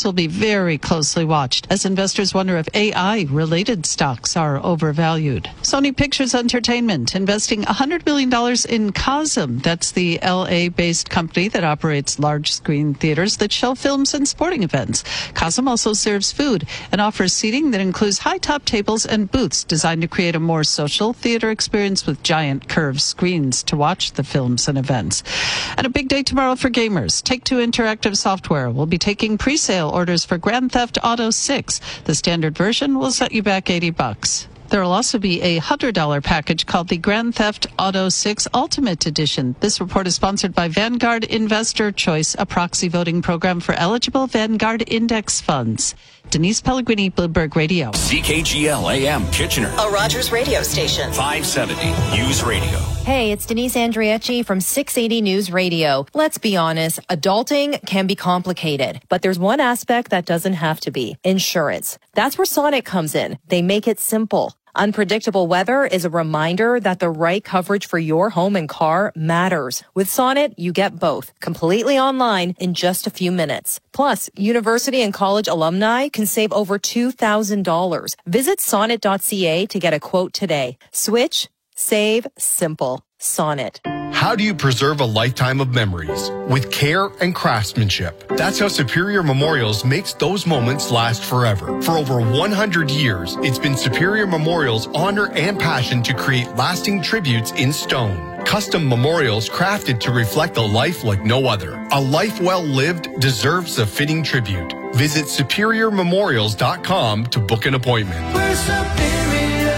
stocks will be very closely watched as investors wonder if AI-related stocks are overvalued. Sony Pictures Entertainment investing $100 million in Cosm. That's the LA-based company that operates large-screen theaters that show films and sporting events. Cosm also serves food and offers seating that includes high-top tables and booths designed to create a more social theater experience with giant curved screens to watch the films and events. And a big day tomorrow for gamers. Take-Two Interactive Software will be taking pre-sale orders for Grand Theft Auto 6. The standard version will set you back $80. There will also be a $100 package called the Grand Theft Auto 6 Ultimate Edition. This report is sponsored by Vanguard Investor Choice, a proxy voting program for eligible Vanguard index funds. Denise Pellegrini, Bloomberg Radio. CKGL AM Kitchener, a Rogers radio station. 570 News Radio. Hey, it's Denise Andriacci from 680 News Radio. Let's be honest, adulting can be complicated, but there's one aspect that doesn't have to be: insurance. That's where Sonnet comes in. They make it simple. Unpredictable weather is a reminder that the right coverage for your home and car matters. With Sonnet, you get both, completely online in just a few minutes. Plus, university and college alumni can save over $2,000. Visit sonnet.ca to get a quote today. Switch, save, simple. Sonnet. How do you preserve a lifetime of memories? With care and craftsmanship. That's how Superior Memorials makes those moments last forever. For over 100 years, it's been Superior Memorials' honor and passion to create lasting tributes in stone. Custom memorials crafted to reflect a life like no other. A life well lived deserves a fitting tribute. Visit superiormemorials.com to book an appointment. We're Superior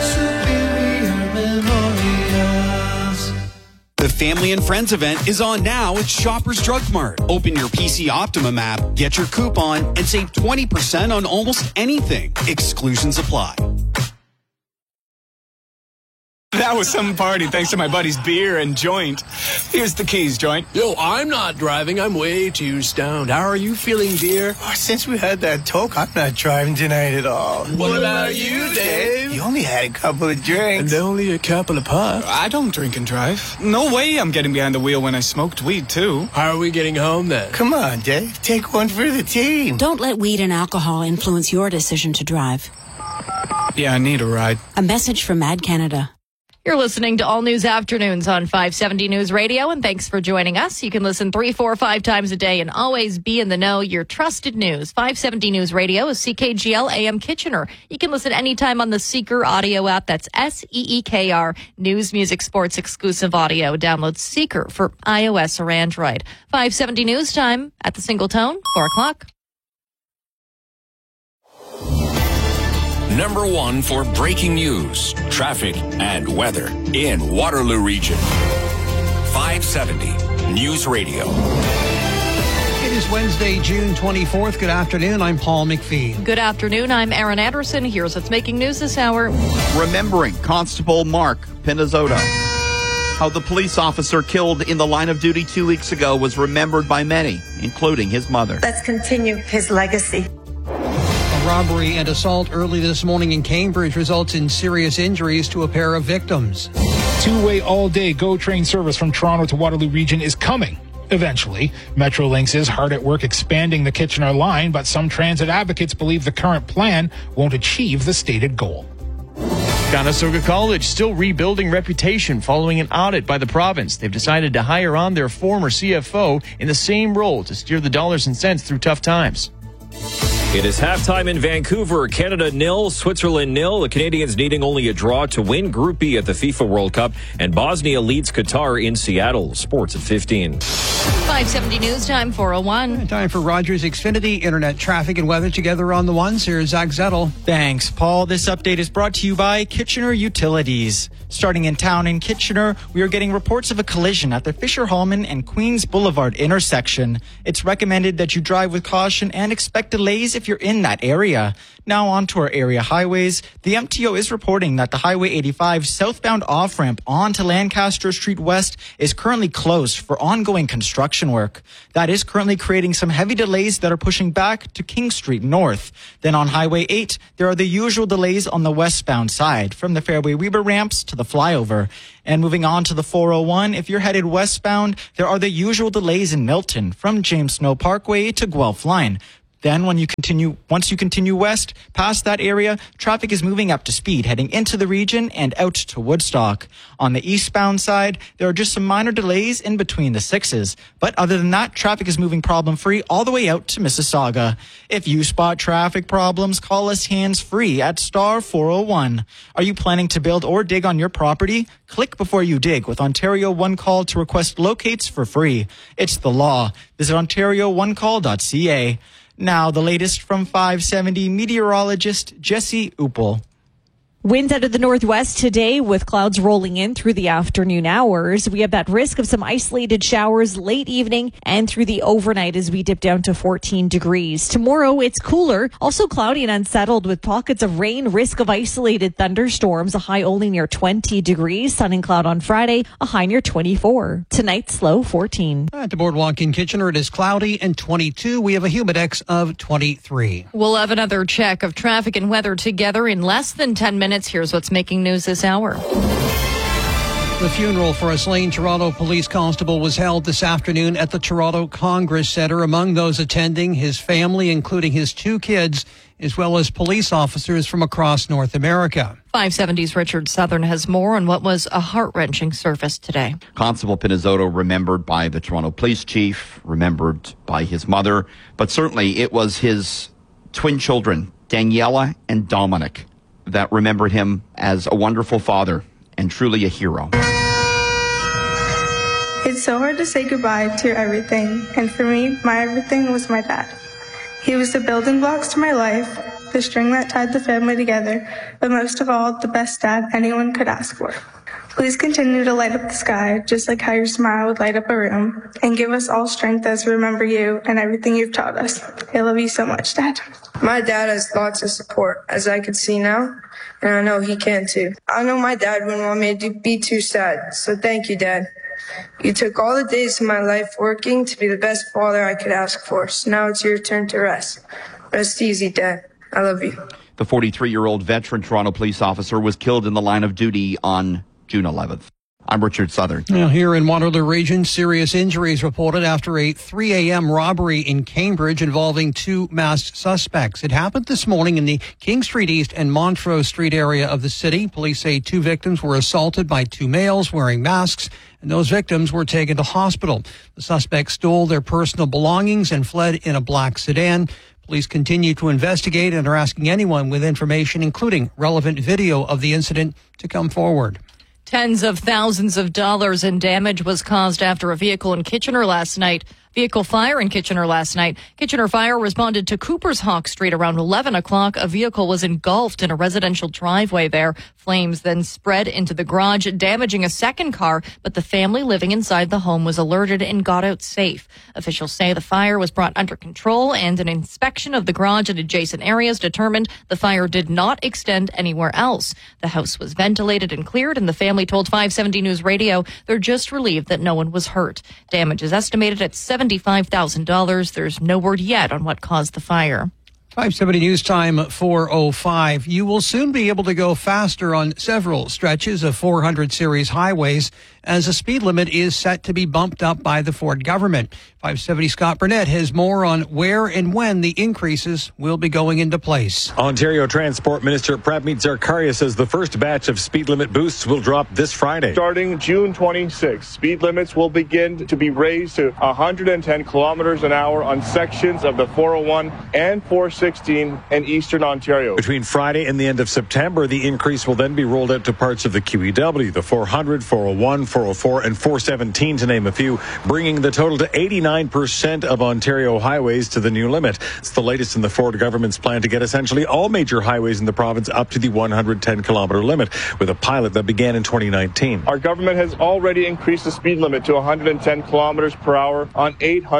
Memorials. The Family and Friends event is on now at Shoppers Drug Mart. Open your PC Optimum app, get your coupon, and save 20% on almost anything. Exclusions apply. That was some party thanks to my buddy's beer and joint. Here's the keys, joint. Yo, I'm not driving. I'm way too stoned. How are you feeling, dear? Oh, since we had that talk, I'm not driving tonight at all. What about you, Dave? You only had a couple of drinks. And only a couple of puffs. I don't drink and drive. No way I'm getting behind the wheel when I smoked weed, too. How are we getting home, then? Come on, Dave. Take one for the team. Don't let weed and alcohol influence your decision to drive. Yeah, I need a ride. A message from Mad Canada. You're listening to All News Afternoons on 570 News Radio, and thanks for joining us. You can listen 3, 4, 5 times a day and always be in the know. Your trusted news. 570 News Radio is CKGL AM Kitchener. You can listen anytime on the Seeker audio app. That's SEEKR. News, music, sports, exclusive audio. Download Seeker for iOS or Android. 570 News Time at the Single Tone, 4 o'clock. Number one for breaking news, traffic, and weather in Waterloo Region. 570 News Radio. It is Wednesday, June 24th. Good afternoon. I'm Paul McPhee. Good afternoon. I'm Aaron Anderson. Here's what's making news this hour. Remembering Constable Mark Pinizzoto. How the police officer killed in the line of duty 2 weeks ago was remembered by many, including his mother. Let's continue his legacy. Robbery and assault early this morning in Cambridge results in serious injuries to a pair of victims. Two-way all-day GO train service from Toronto to Waterloo Region is coming. Eventually, Metrolinx is hard at work expanding the Kitchener line, but some transit advocates believe the current plan won't achieve the stated goal. Conestoga College still rebuilding reputation following an audit by the province. They've decided to hire on their former CFO in the same role to steer the dollars and cents through tough times. It is halftime in Vancouver. Canada 0, Switzerland 0. The Canadians needing only a draw to win Group B at the FIFA World Cup. And Bosnia leads Qatar in Seattle. Sports at 15. 570 News Time, 4:01. Time for Rogers Xfinity Internet traffic and weather together on the ones. Here's Zach Zettel. Thanks, Paul. This update is brought to you by Kitchener Utilities. Starting in town in Kitchener, we are getting reports of a collision at the Fisher-Hallman and Queens Boulevard intersection. It's recommended that you drive with caution and expect delays if you're in that area. Now on to our area highways. The MTO is reporting that the Highway 85 southbound off-ramp onto Lancaster Street West is currently closed for ongoing construction work. That is currently creating some heavy delays that are pushing back to King Street North. Then on Highway 8, there are the usual delays on the westbound side from the Fairway Weber ramps to the flyover. And moving on to the 401, if you're headed westbound, there are the usual delays in Milton from James Snow Parkway to Guelph Line. Then once you continue west past that area, traffic is moving up to speed, heading into the region and out to Woodstock. On the eastbound side, there are just some minor delays in between the 6s. But other than that, traffic is moving problem-free all the way out to Mississauga. If you spot traffic problems, call us hands-free at star 401. Are you planning to build or dig on your property? Click before you dig with Ontario One Call to request locates for free. It's the law. Visit OntarioOneCall.ca. Now, the latest from 570 meteorologist Jesse Uppel. Winds out of the northwest today with clouds rolling in through the afternoon hours. We have that risk of some isolated showers late evening and through the overnight as we dip down to 14 degrees. Tomorrow, it's cooler, also cloudy and unsettled with pockets of rain, risk of isolated thunderstorms, a high only near 20 degrees. Sun and cloud on Friday, a high near 24. Tonight's low 14. At the Boardwalk in Kitchener, it is cloudy and 22. We have a humidex of 23. We'll have another check of traffic and weather together in less than 10 minutes. Here's what's making news this hour. The funeral for a slain Toronto police constable was held this afternoon at the Toronto Congress Centre. Among those attending, his family, including his 2 kids, as well as police officers from across North America. 570's Richard Southern has more on what was a heart-wrenching service today. Constable Pinizzotto remembered by the Toronto Police Chief, remembered by his mother, but certainly it was his twin children, Daniela and Dominic, that remembered him as a wonderful father and truly a hero. It's so hard to say goodbye to everything, and for me, my everything was my dad. He was the building blocks to my life, the string that tied the family together, but most of all, the best dad anyone could ask for. Please continue to light up the sky, just like how your smile would light up a room, and give us all strength as we remember you and everything you've taught us. I love you so much, Dad. My dad has lots of support, as I can see now, and I know he can too. I know my dad wouldn't want me to be too sad, so thank you, Dad. You took all the days of my life working to be the best father I could ask for, so now it's your turn to rest. Rest easy, Dad. I love you. The 43-year-old veteran Toronto police officer was killed in the line of duty on June 11th. I'm Richard Southern. Now, here in Waterloo Region, serious injuries reported after a 3 a.m. robbery in Cambridge involving 2 masked suspects. It happened this morning in the King Street East and Montrose Street area of the city. Police say 2 victims were assaulted by 2 males wearing masks, and those victims were taken to hospital. The suspects stole their personal belongings and fled in a black sedan. Police continue to investigate and are asking anyone with information, including relevant video of the incident, to come forward. Tens of thousands of dollars in damage was caused after a vehicle in Kitchener last night. Vehicle fire in Kitchener last night. Kitchener Fire responded to Cooper's Hawk Street around 11 o'clock. A vehicle was engulfed in a residential driveway there. Flames then spread into the garage, damaging a second car, but the family living inside the home was alerted and got out safe. Officials say the fire was brought under control, and an inspection of the garage and adjacent areas determined the fire did not extend anywhere else. The house was ventilated and cleared, and the family told 570 News Radio they're just relieved that no one was hurt. Damage is estimated at $75,000. There's no word yet on what caused the fire. 570 News Time 4:05. You will soon be able to go faster on several stretches of 400 series highways as a speed limit is set to be bumped up by the Ford government. 570 Scott Burnett has more on where and when the increases will be going into place. Ontario Transport Minister Prabmeet Zarkaria says the first batch of speed limit boosts will drop this Friday. Starting June 26, speed limits will begin to be raised to 110 kilometers an hour on sections of the 401 and 416 in Eastern Ontario. Between Friday and the end of September, the increase will then be rolled out to parts of the QEW, the 400, 401, 404, and 417, to name a few, bringing the total to 89% of Ontario highways to the new limit. It's the latest in the Ford government's plan to get essentially all major highways in the province up to the 110-kilometer limit, with a pilot that began in 2019. Our government has already increased the speed limit to 110 kilometers per hour on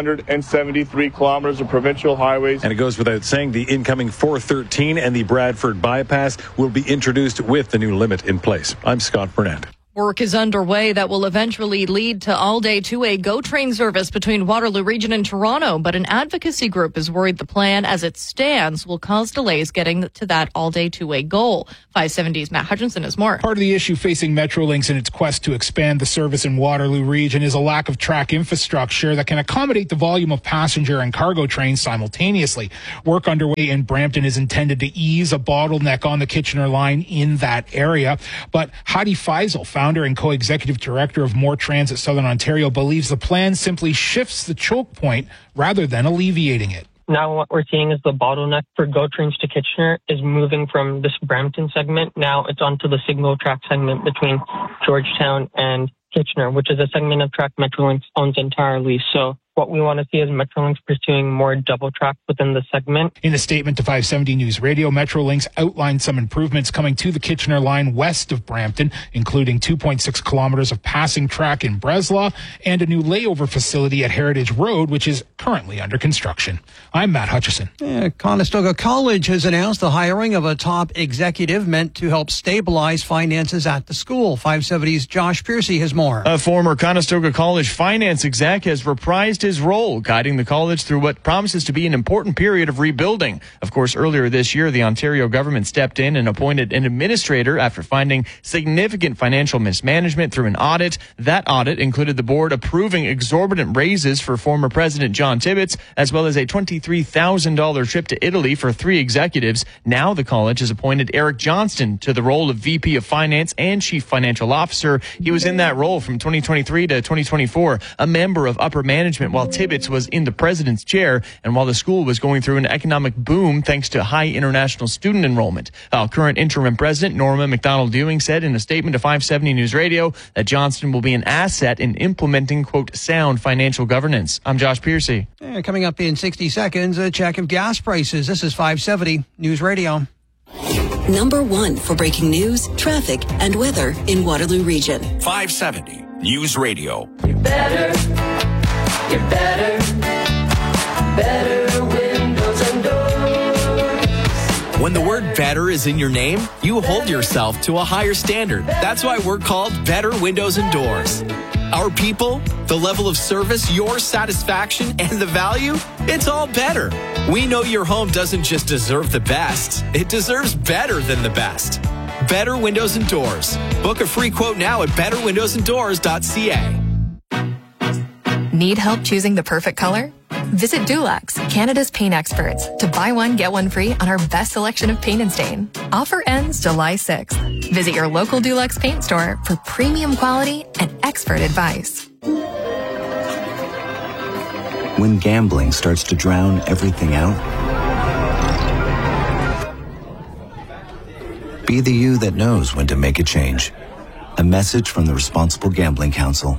873 kilometers of provincial highways. And it goes without saying the incoming 413 and the Bradford bypass will be introduced with the new limit in place. I'm Scott Burnett. Work is underway that will eventually lead to all-day two-way GO train service between Waterloo Region and Toronto, but an advocacy group is worried the plan as it stands will cause delays getting to that all-day two-way goal. 570's Matt Hutchinson has more. Part of the issue facing Metrolinx in its quest to expand the service in Waterloo Region is a lack of track infrastructure that can accommodate the volume of passenger and cargo trains simultaneously. Work underway in Brampton is intended to ease a bottleneck on the Kitchener line in that area, but Heidi Feisel, founder and co-executive director of More Transit Southern Ontario, believes the plan simply shifts the choke point rather than alleviating it. Now what we're seeing is the bottleneck for GO trains to Kitchener is moving from this Brampton segment. Now it's onto the single track segment between Georgetown and Kitchener, which is a segment of track Metrolinx owns entirely. So what we want to see is Metrolinx pursuing more double track within the segment. In a statement to 570 News Radio, Metrolinx outlined some improvements coming to the Kitchener line west of Brampton, including 2.6 kilometers of passing track in Breslau and a new layover facility at Heritage Road, which is currently under construction. I'm Matt Hutchison. Conestoga College has announced the hiring of a top executive meant to help stabilize finances at the school. 570's Josh Piercy has more. A former Conestoga College finance exec has reprised his role, guiding the college through what promises to be an important period of rebuilding. Of course, earlier this year, the Ontario government stepped in and appointed an administrator after finding significant financial mismanagement through an audit. That audit included the board approving exorbitant raises for former President John Tibbetts, as well as a $23,000 trip to Italy for 3 executives. Now the college has appointed Eric Johnston to the role of VP of Finance and Chief Financial Officer. He was in that role from 2023 to 2024, a member of upper management while Tibbetts was in the president's chair and while the school was going through an economic boom thanks to high international student enrollment. Current interim president Norma MacDonald-Ewing said in a statement to 570 News Radio that Johnston will be an asset in implementing, quote, sound financial governance. I'm Josh Piercy. Coming up in 60 seconds, a check of gas prices. This is 570 News Radio. Number 1 for breaking news, traffic, and weather in Waterloo Region. 570 News Radio. You're better windows and doors. When the word better is in your name, you hold yourself to a higher standard. That's why we're called Better Windows and Doors. Our people, the level of service, your satisfaction, and the value, it's all better. We know your home doesn't just deserve the best, it deserves better than the best. Better Windows and Doors. Book a free quote now at betterwindowsanddoors.ca. Need help choosing the perfect color? Visit Dulux, Canada's paint experts, to buy one, get one free on our best selection of paint and stain. Offer ends July 6th. Visit your local Dulux paint store for premium quality and expert advice. When gambling starts to drown everything out, be the you that knows when to make a change. A message from the Responsible Gambling Council.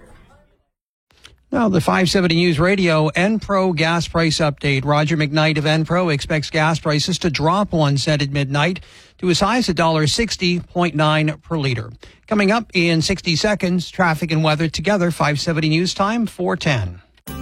Now, the 570 News Radio Enpro gas price update. Roger McKnight of Enpro expects gas prices to drop 1 cent at midnight to as high as $1.60.9 per liter. Coming up in 60 seconds, traffic and weather together. 570 News Time, 4:10.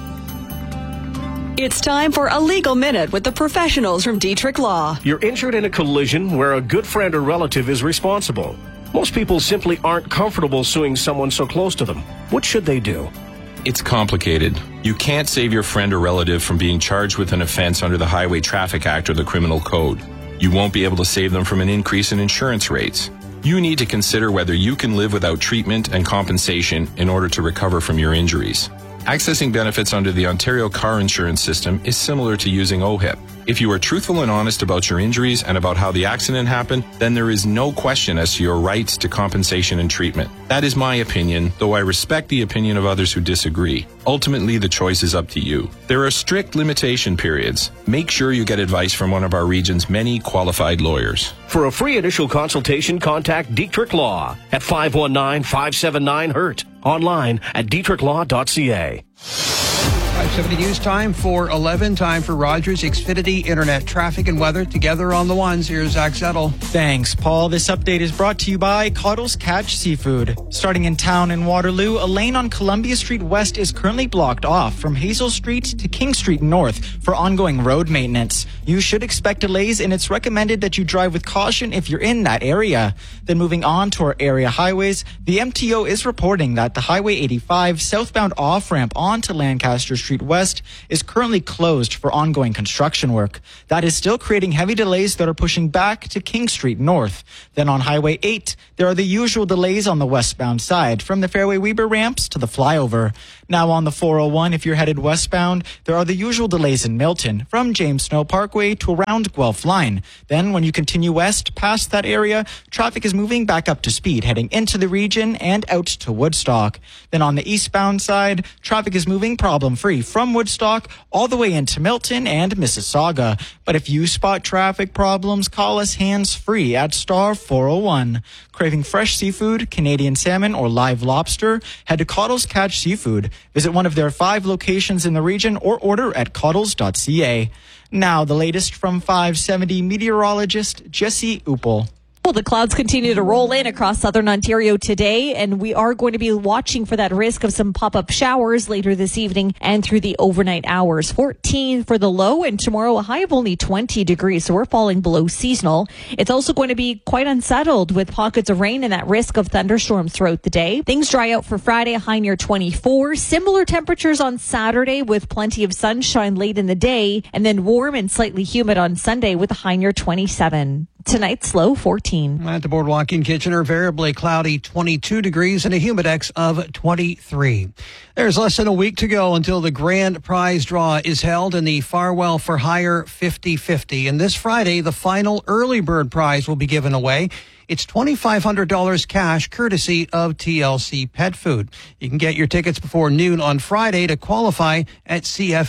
It's time for a legal minute with the professionals from Dietrich Law. You're injured in a collision where a good friend or relative is responsible. Most people simply aren't comfortable suing someone so close to them. What should they do? It's complicated. You can't save your friend or relative from being charged with an offense under the Highway Traffic Act or the Criminal Code. You won't be able to save them from an increase in insurance rates. You need to consider whether you can live without treatment and compensation in order to recover from your injuries. Accessing benefits under the Ontario car insurance system is similar to using OHIP. If you are truthful and honest about your injuries and about how the accident happened, then there is no question as to your rights to compensation and treatment. That is my opinion, though I respect the opinion of others who disagree. Ultimately, the choice is up to you. There are strict limitation periods. Make sure you get advice from one of our region's many qualified lawyers. For a free initial consultation, contact Dietrich Law at 519-579-HURT. Online at dietrichlaw.ca. 570 news time for 11. Time for Rogers Xfinity Internet traffic and weather. Together on the ones, here's Zach Zettel. Thanks, Paul. This update is brought to you by Coddles Catch Seafood. Starting in town in Waterloo, a lane on Columbia Street West is currently blocked off from Hazel Street to King Street North for ongoing road maintenance. You should expect delays, and it's recommended that you drive with caution if you're in that area. Then moving on to our area highways, the MTO is reporting that the Highway 85 southbound off-ramp onto Lancaster Street West is currently closed for ongoing construction work. That is still creating heavy delays that are pushing back to King Street North. Then on Highway 8, there are the usual delays on the westbound side from the Fairway Weber ramps to the flyover. Now on the 401, if you're headed westbound, there are the usual delays in Milton from James Snow Parkway to around Guelph Line. Then when you continue west past that area, traffic is moving back up to speed heading into the region and out to Woodstock. Then on the eastbound side, traffic is moving problem-free from Woodstock all the way into Milton and Mississauga. But if you spot traffic problems, call us hands-free at star 401. Craving fresh seafood, Canadian salmon, or live lobster? Head to Coddles Catch Seafood. Visit one of their 5 locations in the region or order at coddles.ca. Now, the latest from 570 meteorologist Jesse Uppel. Well, the clouds continue to roll in across southern Ontario today, and we are going to be watching for that risk of some pop-up showers later this evening and through the overnight hours. 14 for the low, and tomorrow a high of only 20 degrees, so we're falling below seasonal. It's also going to be quite unsettled with pockets of rain and that risk of thunderstorms throughout the day. Things dry out for Friday, a high near 24. Similar temperatures on Saturday with plenty of sunshine late in the day, and then warm and slightly humid on Sunday with a high near 27. Tonight's low 14. At the Boardwalk in Kitchener, variably cloudy 22 degrees and a humidex of 23. There's less than a week to go until the grand prize draw is held in the Farwell for Hire 50/50. And this Friday, the final early bird prize will be given away. It's $2,500 cash courtesy of TLC Pet Food. You can get your tickets before noon on Friday to qualify at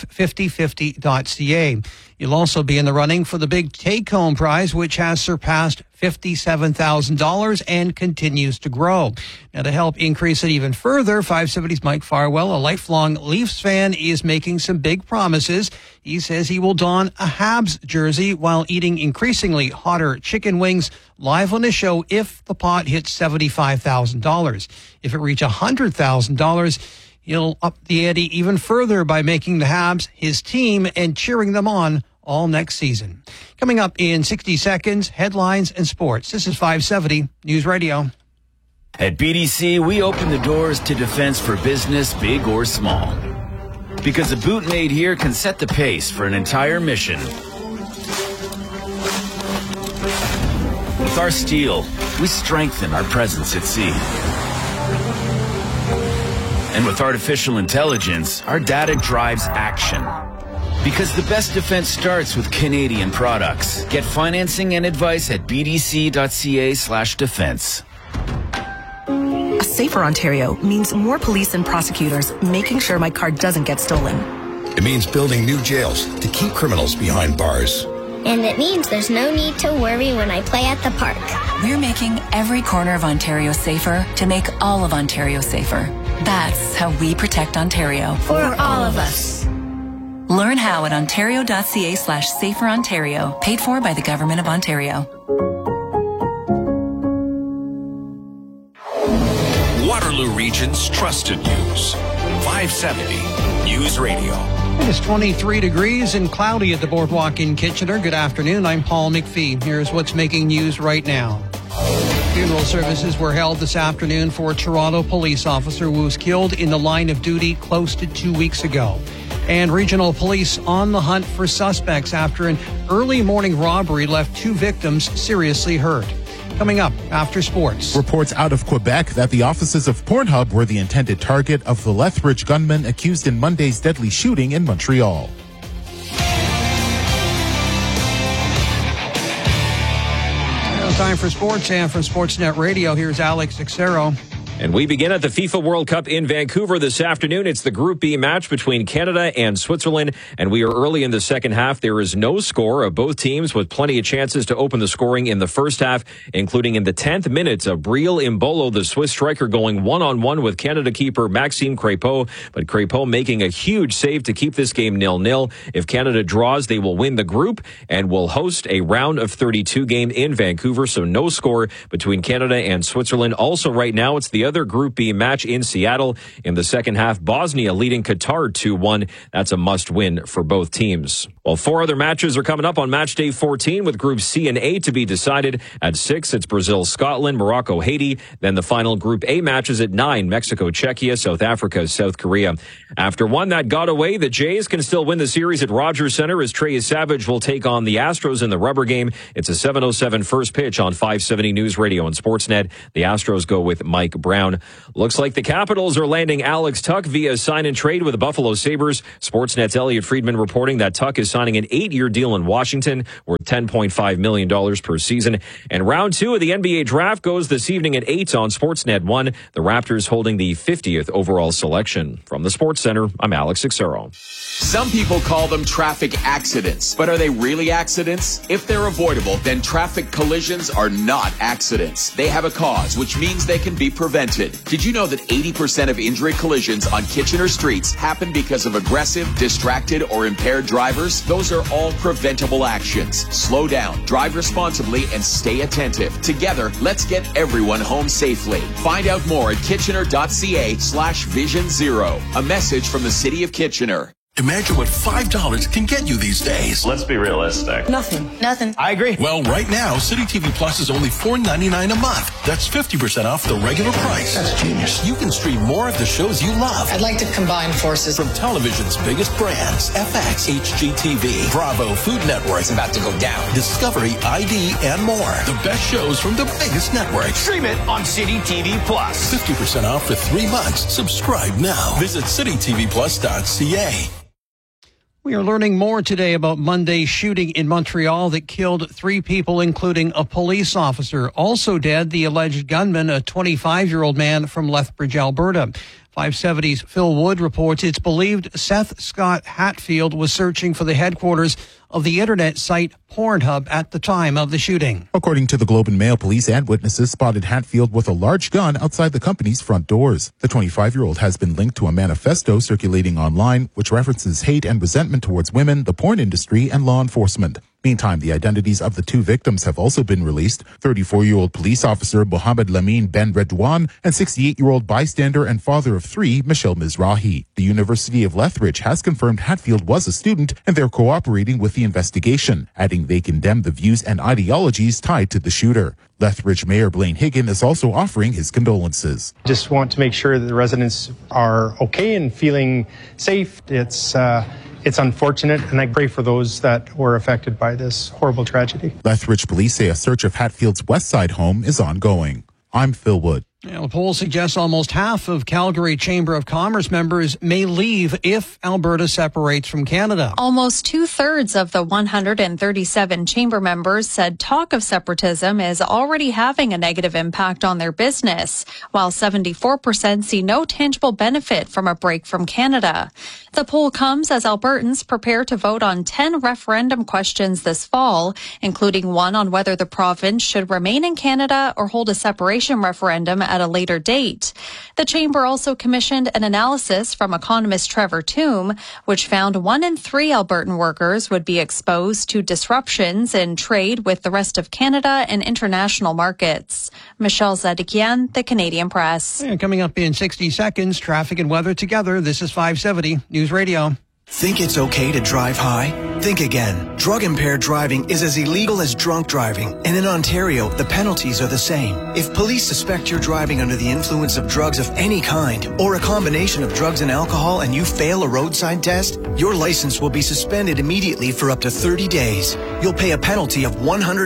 cf5050.ca. You'll also be in the running for the big take-home prize, which has surpassed $57,000 and continues to grow. Now, to help increase it even further, 570's Mike Farwell, a lifelong Leafs fan, is making some big promises. He says he will don a Habs jersey while eating increasingly hotter chicken wings live on the show if the pot hits $75,000. If it reaches $100,000, he'll up the ante even further by making the Habs his team and cheering them on all next season. Coming up in 60 seconds, headlines and sports. This is 570 News Radio. At BDC, we open the doors to defense for business, big or small. Because a boot made here can set the pace for an entire mission. With our steel, we strengthen our presence at sea. And with artificial intelligence, our data drives action. Because the best defense starts with Canadian products. Get financing and advice at bdc.ca/defense. A safer Ontario means more police and prosecutors making sure my car doesn't get stolen. It means building new jails to keep criminals behind bars. And it means there's no need to worry when I play at the park. We're making every corner of Ontario safer to make all of Ontario safer. That's how we protect Ontario. For all of us. Learn how at ontario.ca/saferontario, paid for by the Government of Ontario. Waterloo Region's trusted news. 570 News Radio. It's 23 degrees and cloudy at the Boardwalk in Kitchener. Good afternoon. I'm Paul McPhee. Here's what's making news right now. Funeral services were held this afternoon for a Toronto police officer who was killed in the line of duty close to 2 weeks ago. And regional police on the hunt for suspects after an early morning robbery left 2 victims seriously hurt. Coming up after sports. Reports out of Quebec that the offices of Pornhub were the intended target of the Lethbridge gunman accused in Monday's deadly shooting in Montreal. Time for sports, and from Sportsnet Radio, here's Alex Xero. And we begin at the FIFA World Cup in Vancouver this afternoon. It's the Group B match between Canada and Switzerland, and we are early in the second half. There is no score of both teams with plenty of chances to open the scoring in the first half, including in the 10th minute of Breel Imbolo, the Swiss striker, going one-on-one with Canada keeper Maxime Crépeau, but Crépeau making a huge save to keep this game 0-0. If Canada draws, they will win the group and will host a round of 32 game in Vancouver, so no score between Canada and Switzerland. Also right now, it's the other Group B match in Seattle. In the second half, Bosnia leading Qatar 2-1. That's a must-win for both teams. Well, 4 other matches are coming up on match day 14 with Group C and A to be decided. At 6, it's Brazil-Scotland, Morocco-Haiti. Then the final Group A matches at 9, Mexico-Czechia, South Africa-South Korea. After one that got away, the Jays can still win the series at Rogers Center as Trey Savage will take on the Astros in the rubber game. It's a 7:07 first pitch on 570 News Radio and Sportsnet. The Astros go with Mike Brown. Looks like the Capitals are landing Alex Tuch via sign and trade with the Buffalo Sabres. Sportsnet's Elliot Friedman reporting that Tuch is signing an 8-year deal in Washington worth $10.5 million per season. And round 2 of the NBA draft goes this evening at 8 on Sportsnet 1. The Raptors holding the 50th overall selection. From the Sports Center, I'm Alex Xero. Some people call them traffic accidents, but are they really accidents? If they're avoidable, then traffic collisions are not accidents. They have a cause, which means they can be prevented. Did you know that 80% of injury collisions on Kitchener streets happen because of aggressive, distracted, or impaired drivers? Those are all preventable actions. Slow down, drive responsibly, and stay attentive. Together, let's get everyone home safely. Find out more at kitchener.ca/Vision Zero. A message from the City of Kitchener. Imagine what $5 can get you these days. Let's be realistic. Nothing. I agree. Well, right now, City TV Plus is only $4.99 a month. That's 50% off the regular price. That's genius. You can stream more of the shows you love. I'd like to combine forces. From television's biggest brands, FX, HGTV, Bravo, Food Network. It's about to go down. Discovery, ID, and more. The best shows from the biggest networks. Stream it on City TV Plus. 50% off for 3 months. Subscribe now. Visit citytvplus.ca. We are learning more today about Monday's shooting in Montreal that killed 3 people, including a police officer. Also dead, the alleged gunman, a 25-year-old man from Lethbridge, Alberta. 570's Phil Wood reports it's believed Seth Scott Hatfield was searching for the headquarters of the internet site Pornhub at the time of the shooting. According to the Globe and Mail, police and witnesses spotted Hatfield with a large gun outside the company's front doors. The 25-year-old has been linked to a manifesto circulating online, which references hate and resentment towards women, the porn industry, and law enforcement. Meantime, the identities of the 2 victims have also been released. 34-year-old police officer Mohammed Lamine Ben Redouane and 68-year-old bystander and father of 3, Michelle Mizrahi. The University of Lethbridge has confirmed Hatfield was a student and they're cooperating with the investigation, adding they condemn the views and ideologies tied to the shooter. Lethbridge Mayor Blaine Higgin is also offering his condolences. Just want to make sure that the residents are okay and feeling safe. It's unfortunate, and I pray for those that were affected by this horrible tragedy. Lethbridge police say a search of Hatfield's West Side home is ongoing. I'm Phil Wood. A poll suggests almost half of Calgary Chamber of Commerce members may leave if Alberta separates from Canada. Almost 2/3 of the 137 chamber members said talk of separatism is already having a negative impact on their business, while 74% see no tangible benefit from a break from Canada. The poll comes as Albertans prepare to vote on 10 referendum questions this fall, including one on whether the province should remain in Canada or hold a separation referendum at a later date. The chamber also commissioned an analysis from economist Trevor Tombe, which found 1 in 3 Albertan workers would be exposed to disruptions in trade with the rest of Canada and international markets. Michelle Zadikian, The Canadian Press. Coming up in 60 seconds, traffic and weather together. This is 570 News Radio. Think it's okay to drive high? Think again. Drug-impaired driving is as illegal as drunk driving, and in Ontario, the penalties are the same. If police suspect you're driving under the influence of drugs of any kind, or a combination of drugs and alcohol, and you fail a roadside test, your license will be suspended immediately for up to 30 days. You'll pay a penalty of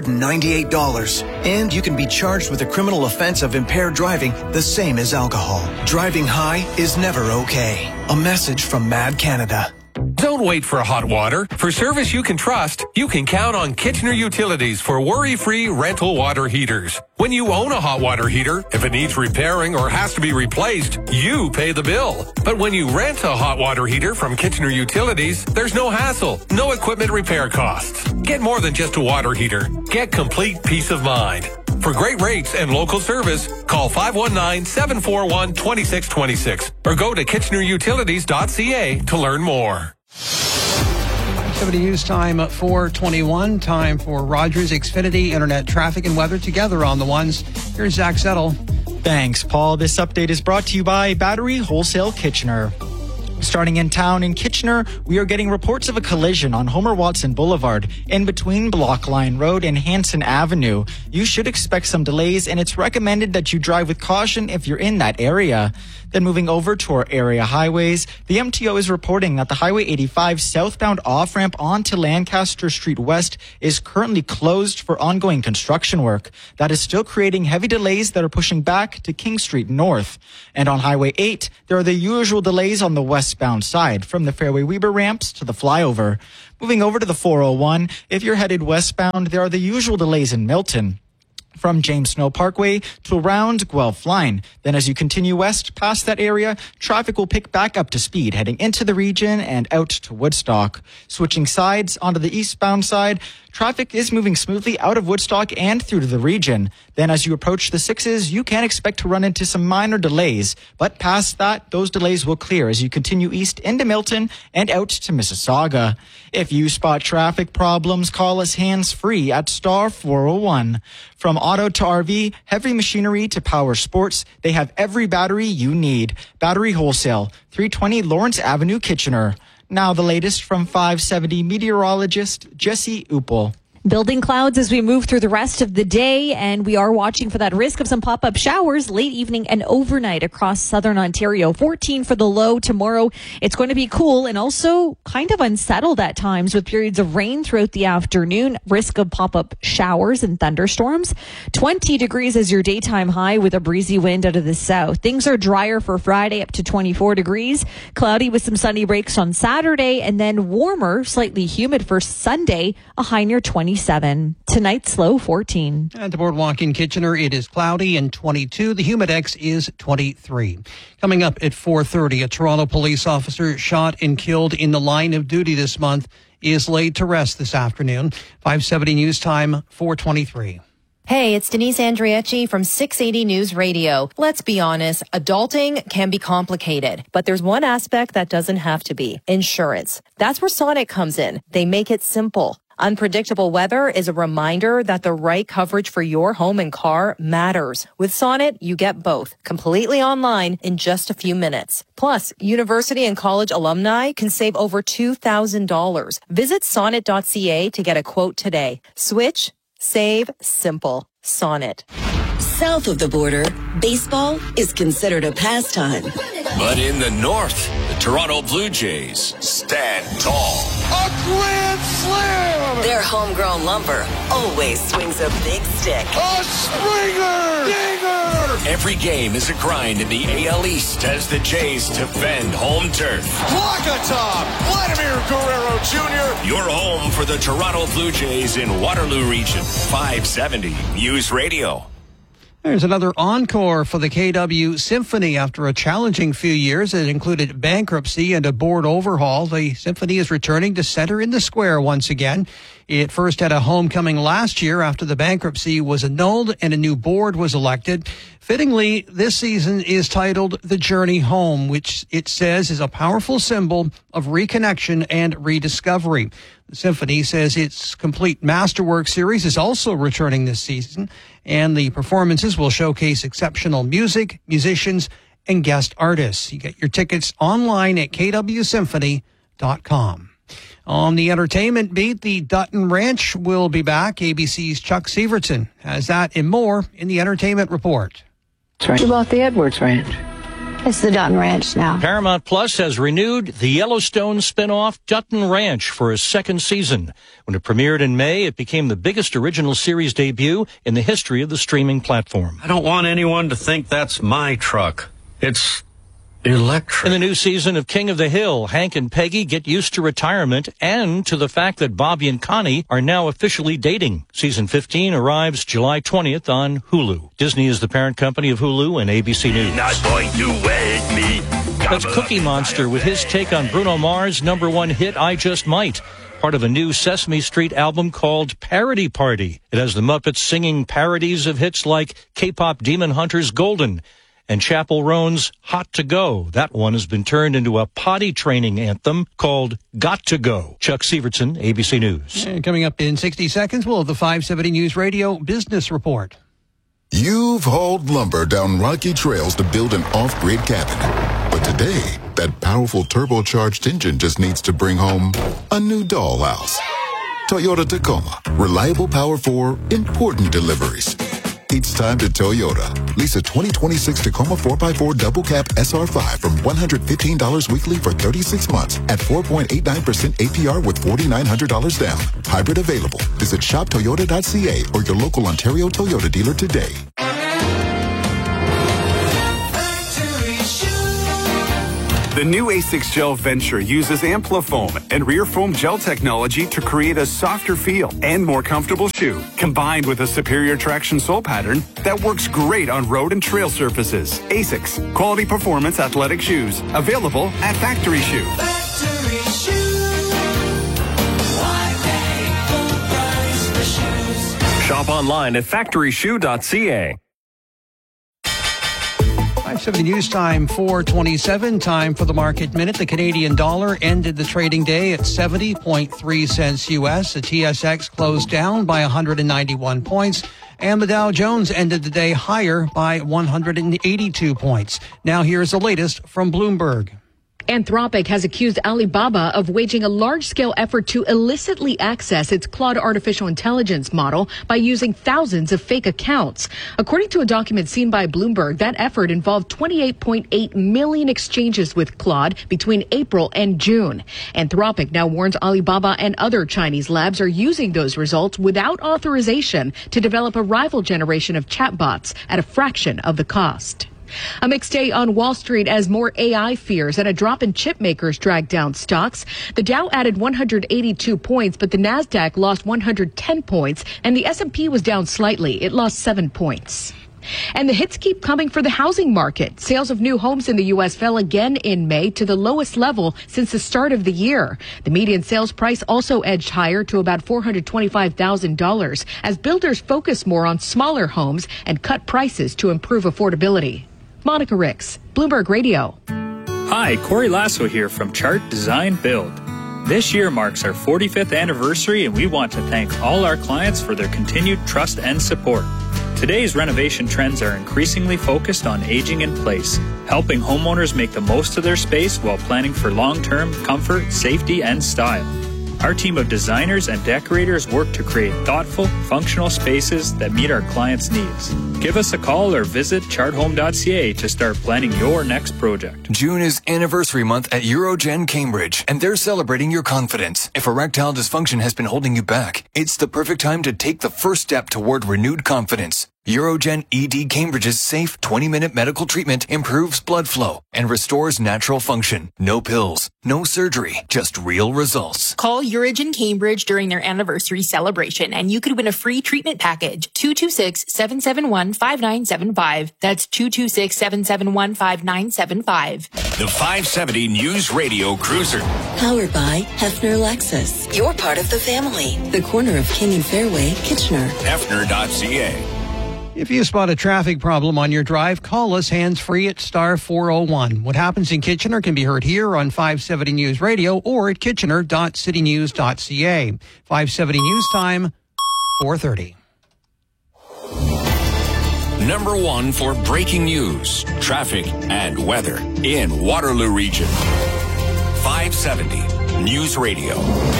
$198, and you can be charged with a criminal offense of impaired driving, the same as alcohol. Driving high is never okay. A message from Mad Canada. Don't Don't wait for hot water. For service you can trust, you can count on Kitchener Utilities for worry-free rental water heaters. When you own a hot water heater, if it needs repairing or has to be replaced, you pay the bill. But when you rent a hot water heater from Kitchener Utilities, there's no hassle, no equipment repair costs. Get more than just a water heater. Get complete peace of mind. For great rates and local service, call 519-741-2626 or go to kitchenerutilities.ca to learn more. 70 News Time at 4:21. Time for Rogers Xfinity Internet traffic and weather together on the ones. Here's Zach Settle. Thanks, Paul. This update is brought to you by Battery Wholesale Kitchener. Starting in town in Kitchener, we are getting reports of a collision on Homer Watson Boulevard in between Block Line Road and Hanson Avenue. You should expect some delays, and it's recommended that you drive with caution if you're in that area. Then moving over to our area highways, the MTO is reporting that the Highway 85 southbound off-ramp onto Lancaster Street West is currently closed for ongoing construction work. That is still creating heavy delays that are pushing back to King Street North. And on Highway 8, there are the usual delays on the westbound side from the Fairway Weber ramps to the flyover. Moving over to the 401, if you're headed westbound, there are the usual delays in Milton, from James Snow Parkway to around Guelph Line. Then as you continue west past that area, traffic will pick back up to speed heading into the region and out to Woodstock. Switching sides onto the eastbound side, traffic is moving smoothly out of Woodstock and through to the region. Then as you approach the 6s, you can expect to run into some minor delays. But past that, those delays will clear as you continue east into Milton and out to Mississauga. If you spot traffic problems, call us hands-free at star 401. From auto to RV, heavy machinery to power sports, they have every battery you need. Battery Wholesale, 320 Lawrence Avenue, Kitchener. Now the latest from 570 meteorologist Jesse Uppel. Building clouds as we move through the rest of the day, and we are watching for that risk of some pop-up showers late evening and overnight across southern Ontario. 14 for the low tomorrow. It's going to be cool and also kind of unsettled at times with periods of rain throughout the afternoon. Risk of pop-up showers and thunderstorms. 20 degrees as your daytime high with a breezy wind out of the south. Things are drier for Friday, up to 24 degrees. Cloudy with some sunny breaks on Saturday, and then warmer, slightly humid for Sunday, a high near 27. Tonight's low 14. At the Boardwalk in Kitchener, it is cloudy and 22. The humidex is 23. Coming up at 4:30, a Toronto police officer shot and killed in the line of duty this month is laid to rest this afternoon. 570 News Time, 4:23. Hey, it's Denise Andriecci from 680 News Radio. Let's be honest, adulting can be complicated, but there's one aspect that doesn't have to be: insurance. That's where Sonnet comes in. They make it simple. Unpredictable weather is a reminder that the right coverage for your home and car matters. With Sonnet, you get both, completely online in just a few minutes. Plus, university and college alumni can save over $2,000. Visit sonnet.ca to get a quote today. Switch, save, simple. Sonnet. South of the border, baseball is considered a pastime. But in the north, the Toronto Blue Jays stand tall. A grand slam! Their homegrown lumber always swings a big stick. A Springer! Dinger! Every game is a grind in the AL East as the Jays defend home turf. Block atop, Vladimir Guerrero Jr. Your home for the Toronto Blue Jays in Waterloo Region. 570 News Radio. There's another encore for the KW Symphony after a challenging few years. It included bankruptcy and a board overhaul. The Symphony is returning to Centre in the Square once again. It first had a homecoming last year after the bankruptcy was annulled and a new board was elected. Fittingly, this season is titled The Journey Home, which it says is a powerful symbol of reconnection and rediscovery. The Symphony says its complete Masterwork series is also returning this season, and the performances will showcase exceptional music, musicians, and guest artists. You get your tickets online at kwsymphony.com. On the entertainment beat, the Dutton Ranch will be back. ABC's Chuck Severson has that and more in the Entertainment Report. That's right. You bought the Edwards Ranch. It's the Dutton Ranch now. Paramount Plus has renewed the Yellowstone spin-off Dutton Ranch for a second season. When it premiered in May, it became the biggest original series debut in the history of the streaming platform. I don't want anyone to think that's my truck. It's Electric. In the new season of King of the Hill, Hank and Peggy get used to retirement and to the fact that Bobby and Connie are now officially dating. Season 15 arrives July 20th on Hulu. Disney is the parent company of Hulu and ABC News. Not going to wake me. That's Cookie Monster with his take on Bruno Mars' #1 hit, I Just Might. Part of a new Sesame Street album called Parody Party. It has the Muppets singing parodies of hits like K-pop Demon Hunter's Golden and Chappell Roan's Hot to Go. That one has been turned into a potty training anthem called Got to Go. Chuck Severson, ABC News. And coming up in 60 seconds, we'll have the 570 News Radio Business Report. You've hauled lumber down rocky trails to build an off-grid cabin. But today, that powerful turbocharged engine just needs to bring home a new dollhouse. Toyota Tacoma. Reliable power for important deliveries. It's time to Toyota. Lease a 2026 Tacoma 4x4 double cab SR5 from $115 weekly for 36 months at 4.89% APR with $4,900 down. Hybrid available. Visit shoptoyota.ca or your local Ontario Toyota dealer today. The new Asics Gel Venture uses Amplifoam and rear foam gel technology to create a softer feel and more comfortable shoe, combined with a superior traction sole pattern that works great on road and trail surfaces. Asics, quality performance athletic shoes, available at Factory Shoe. Factory Shoe. Why pay full price for shoes? Shop online at factoryshoe.ca. 570 News Time, 4:27. Time for the Market Minute. The Canadian dollar ended the trading day at 70.3 cents U.S. The TSX closed down by 191 points. And the Dow Jones ended the day higher by 182 points. Now here's the latest from Bloomberg. Anthropic has accused Alibaba of waging a large-scale effort to illicitly access its Claude artificial intelligence model by using thousands of fake accounts. According to a document seen by Bloomberg, that effort involved 28.8 million exchanges with Claude between April and June. Anthropic now warns Alibaba and other Chinese labs are using those results without authorization to develop a rival generation of chatbots at a fraction of the cost. A mixed day on Wall Street as more AI fears and a drop in chip makers dragged down stocks. The Dow added 182 points, but the Nasdaq lost 110 points, and the S&P was down slightly. It lost 7 points. And the hits keep coming for the housing market. Sales of new homes in the U.S. fell again in May to the lowest level since the start of the year. The median sales price also edged higher to about $425,000 as builders focus more on smaller homes and cut prices to improve affordability. Monica Ricks, Bloomberg Radio. Hi, Corey Lasso here from Chart Design Build. This year marks our 45th anniversary, and we want to thank all our clients for their continued trust and support. Today's renovation trends are increasingly focused on aging in place, helping homeowners make the most of their space while planning for long-term comfort, safety, and style. Our team of designers and decorators work to create thoughtful, functional spaces that meet our clients' needs. Give us a call or visit charthome.ca to start planning your next project. June is anniversary month at Eurogen Cambridge, and they're celebrating your confidence. If erectile dysfunction has been holding you back, it's the perfect time to take the first step toward renewed confidence. Eurogen ED Cambridge's safe 20-minute medical treatment improves blood flow and restores natural function. No pills, no surgery, just real results. Call Eurogen Cambridge during their anniversary celebration and you could win a free treatment package. 226-771-5975. That's 226-771-5975. The 570 News Radio Cruiser. Powered by Hefner Lexus. You're part of the family. The corner of King and Fairway, Kitchener. Hefner.ca. If you spot a traffic problem on your drive, call us hands-free at star 401. What happens in Kitchener can be heard here on 570 News Radio or at kitchener.citynews.ca. 570 News Time, 4:30. Number one for breaking news, traffic, and weather in Waterloo Region. 570 News Radio.